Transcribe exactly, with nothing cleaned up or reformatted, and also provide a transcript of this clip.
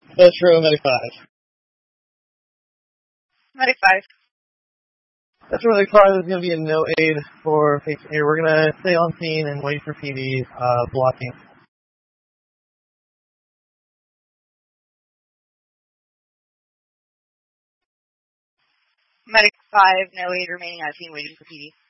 That's true, medic five. Medic five. That's where medic five is going to be a no aid for patient here. We're going to stay on scene and wait for P D uh, blocking. Medic five, no aid remaining on scene waiting for P D.